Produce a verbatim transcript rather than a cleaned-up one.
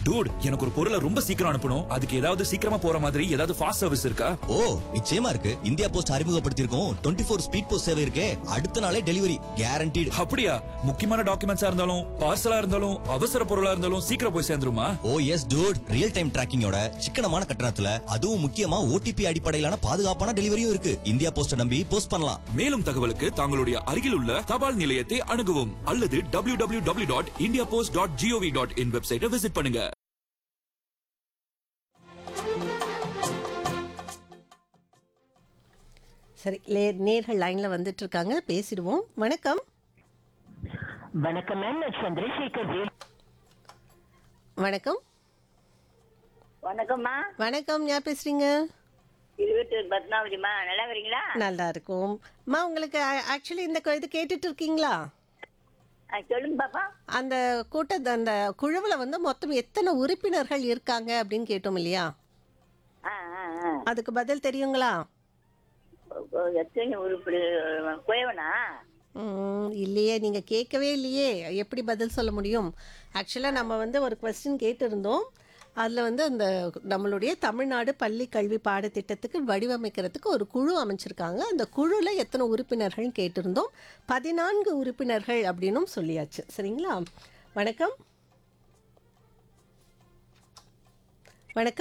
Dude, எனக்கு ஒரு பொருளை ரொம்ப சீக்கிரம் அனுப்பணும். அதுக்கு ஏதாவது சீக்கிரமா போற மாதிரி ஏதாவது ஃபாஸ்ட் சர்வீஸ் இருக்கா? ஓ, நிச்சயமா இருக்கு. India post அறிமுகப்படுத்தியிருக்கோம் twenty four speed post சேவை இருக்கே. அடுத்த நாளே டெலிவரி கேரண்டீடு. அப்படியா? முக்கியமான டாக்குமெண்ட்ஸா இருந்தாலும் பார்சலா இருந்தாலும் அவசர பொருளா இருந்தாலும் சீக்கிரம் போய் சேர்ந்துருமா? ஓ எஸ் டூட், ரியல் டைம் டிராக்கிங்கோட சிக்கனமான கட்டணத்துல அதுவும் முக்கியமா ஓடிபி அடிப்படையிலான பாதுகாப்பான டெலிவரியும் இருக்கு. இந்தியா போஸ்ட நம்பி போஸ்ட் பண்ணலாம். மேலும் தகவலுக்கு தங்களுடைய அருகில் உள்ள தபால் நிலையத்தை அணுகவும் அல்லது W W W dot India post dot gov dot in வெப்சைட்டை விசிட் பண்ணுங்க. சரி, லே- நேர்கள் லைன்ல வந்துட்டு இருக்காங்க, பேசிடுவோம். வணக்கம். வணக்கம் மேம், நான் சந்திரசேகர் வேல். வணக்கம். வணக்கம்மா. வணக்கம், யார் பேசுறீங்க? இருபத்தூர் பத்மாவதிமா, நல்லா இருக்கீங்களா? நல்லா இருக்கும். அம்மா, உங்களுக்கு ஆக்சுவலி இந்த கு- இது கேட்டுட்டு இருக்கீங்களா? ஆ, சொல்லுங்க பாப்பா. அந்த கூட்ட அந்த குழுவில் வந்து மொத்தம் எத்தனை உறுப்பினர்கள் இருக்காங்க அப்படின்னு கேட்டோம் இல்லையா? ஆ, ஆ, ஆ. அதுக்கு பதில் தெரியுங்களா? ஓ, எத்தனை உருப்படி குயவனா? ம், இல்லையே, நீங்கள் கேட்கவே இல்லையே, எப்படி பதில் சொல்ல முடியும்? ஆக்சுவலாக நம்ம வந்து ஒரு கொஸ்டின் கேட்டிருந்தோம். அதில் வந்து அந்த நம்மளுடைய தமிழ்நாடு பள்ளி கல்வி பாடத்திட்டத்துக்கு வடிவமைக்கிறதுக்கு ஒரு குழு அமைச்சிருக்காங்க. அந்த குழுவில் எத்தனை உறுப்பினர்கள் கேட்டிருந்தோம். பதினான்கு உறுப்பினர்கள் அப்படின்னும் சொல்லியாச்சு. சரிங்களா? வணக்கம். வணக்கம்.